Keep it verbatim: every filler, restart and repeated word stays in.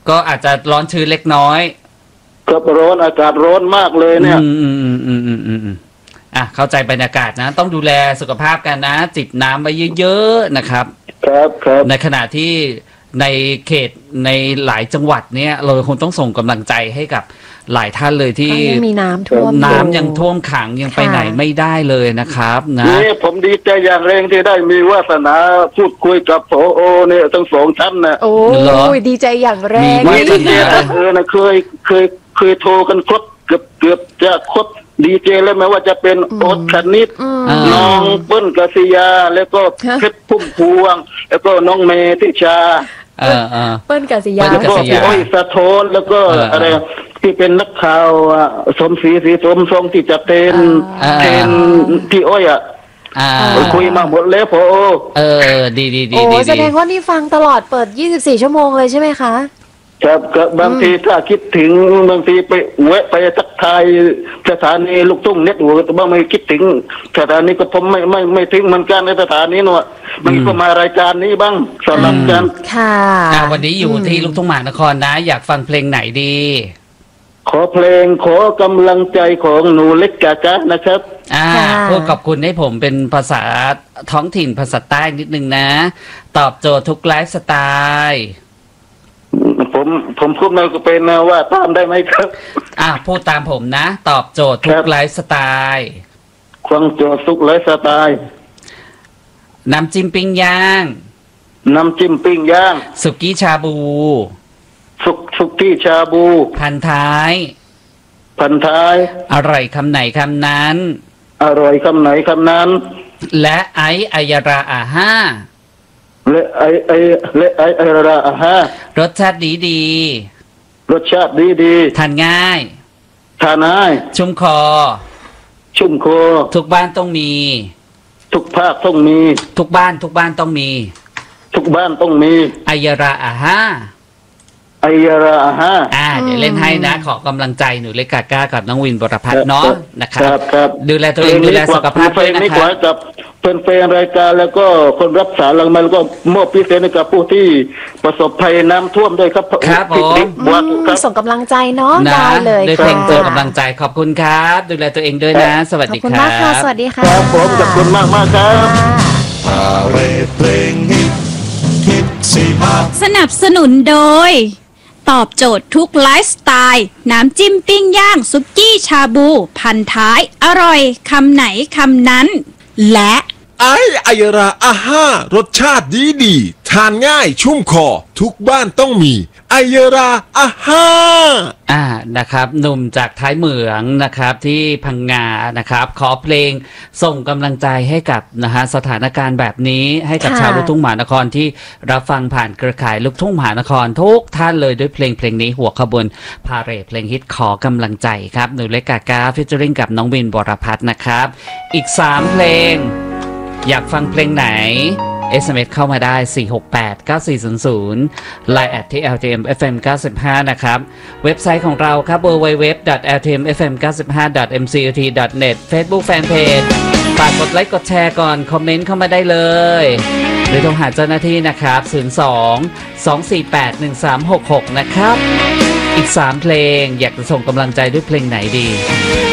ก็อาจจะร้อนชื้นเล็กน้อยครับร้อนอากาศร้อนมากเลยเนี่ยอืมอืมอืมอืมอืมอืมอืมอ่ะเข้าใจบรรยากาศนะต้องดูแลสุขภาพกันนะจิบน้ำไปเยอะๆนะครับครับครับในขณะที่ในเขตในหลายจังหวัดเนี่ยเราคงต้องส่งกำลังใจให้กับหลายท่านเลยที่มีน้ำท่วมน้ำยังท่วมขังยังไปไหนไม่ได้เลยนะครับนะนี่ผมดีใจอย่างแรงที่ได้มีวาสนาพูดคุยกับผอเนี่ยทั้งสองท่านนะโอ้ยดีใจอย่างแรงนี่ดีเจเออนะเคยเคยเคยโทรกันครบเกือบเกือบจะครบดีเจแล้วแม้ว่าจะเป็นโอ๊ตคณิตน้องเปิ้ลกศิยาแล้วก็เพชรพุ่มพวงแล้วก็น้องเมธิชาเปิ้ลกศิยาแล้วก็พี่อ้อยสะโทนแล้วก็อะไรที่เป็นนักข่าวสมศรีศรีสมทรงที่จะเทนเทนพี่อ้อยอ่ะคุยมาหมดแล้วพอเออดีดีดีโอ้แสดงว่านี่ฟังตลอดเปิดยี่สิบสี่ชั่วโมงเลยใช่ไหมคะครับบางทีถ้าคิดถึงบางทีไปแวะไปทักทายสถานีลูกทุ่งเน็ตเวิร์กบ้างไม่คิดถึงสถานีก็ผมไม่ไม่ไม่ทิ้งเหมือนกันในสถานีเนาะมันก็มารายการนี้บ้างสำหรับกันค่ะวันนี้อยู่ที่ลูกทุ่งมหานครนะอยากฟังเพลงไหนดีขอเพลงขอกำลังใจของหนูเล็กกากะนะครับอ่าพูดขอบคุณให้ผมเป็นภาษาท้องถิ่นภาษาใต้นิดนึงนะตอบโจทย์ทุกไลฟ์สไตล์ผมผมพูดมาก็เป็นนะว่าตามได้ไหมครับอ่าพูดตามผมนะตอบโจทย์ทุกไลฟ์สไตล์ฟังโจทย์ทุกไลฟ์สไตล์น้ำจิ้มปิ้งย่างน้ำจิ้มปิ้งย่างสุกี้ชาบูสุกสุกี้ชาบูพันท้ายพันท้ายอร่อยคำไหนคำนั้นอร่อยคำไหนคำนั้นและไออายราอาห้าและไอไอและไอไอราอาห้ารสชาติดีดีรสชาติดีดีทานง่ายทานง่ายชุ่มคอชุ่มคอทุกบ้านต้องมีทุกภาคต้องมีทุกบ้านทุกบ้านต้องมีทุกบ้านต้องมีอายราอาห้าไอยาราฮะอ่าเดี๋ยวเล่นให้นะขอกำลังใจหนูเล็กกาก้ากับน้องวินบรพัฒน์เนาะนะครับดูแลตัวเองดูแลสุขภาพด้วยนะครับกับเป็นแฟนรายการแล้วก็คนรับสารหลังมันก็มอบพิเศษให้กับผู้ที่ประสบภัยน้ำท่วมด้วยครับครับผมส่งกำลังใจเนาะได้เลยด้วยเพลงส่งกำลังใจขอบคุณครับดูแลตัวเองด้วยนะสวัสดีครับขอบคุณมากค่ะสวัสดีค่ะครับผมขอบคุณมากมากครับพาเรทเพลงฮิตฮิตสี่ภาคสนับสนุนโดยตอบโจทย์ทุกไลฟ์สไตล์น้ำจิ้มปิ้งย่างซุกี้ชาบูพันท้ายอร่อยคำไหนคำนั้นและไอไอราอาห้ารสชาติดีดีทานง่ายชุ่มคอทุกบ้านต้องมีไอราอาห้าอ่านะครับหนุ่มจากท้ายเหมืองนะครับที่พังงานะครับขอเพลงส่งกำลังใจให้กับนะฮะสถานการณ์แบบนี้ให้กับชาวลูกทุ่งมหานครที่รับฟังผ่านเครือข่ายลูกทุ่งมหานครทุกท่านเลยด้วยเพลงเพลงนี้หัวขบวนพาเหรดเพลงฮิตขอกำลังใจครับหนูเล็กกากาฟิชเจอริงกับน้องวินบรพัฒน์นะครับอีกสามเพลงอยากฟังเพลงไหน เอส เอ็ม เอส เข้ามาได้ สี่ หก แปด เก้า สี่ ศูนย์ ศูนย์ ไลน์ แอท ที่ แอล ที เอ็ม เอฟ เอ็ม เก้าสิบห้า นะครับเว็บไซต์ของเราครับ ดับเบิลยู ดับเบิลยู ดับเบิลยู ดอท แอล ที เอ็ม เอฟ เอ็ม เก้าสิบห้า ดอท เอ็ม ซี โอ ที ดอท เน็ต Facebook Fanpage ฝากกดไลค์กดแชร์ก่อนคอมเมนต์เข้ามาได้เลยหรือโทรหาเจ้าหน้าที่นะครับศูนย์ สอง สอง สี่ แปด หนึ่ง สาม หก หกนะครับอีกสามเพลงอยากจะส่งกำลังใจด้วยเพลงไหนดี